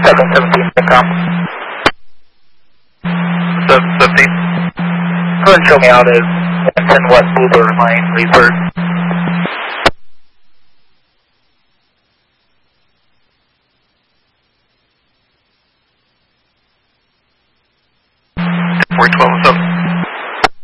717, Incom. 717. Go ahead and show me out as 10 West Bluebird Lane, Leesburg. Four 12 7.